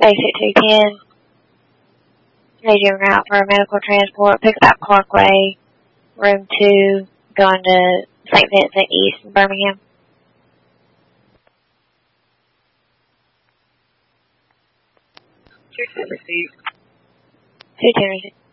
basic 210. Need you route for medical transport. Pick up Parkway, room 2, going to St. Vincent East in Birmingham. 210 received.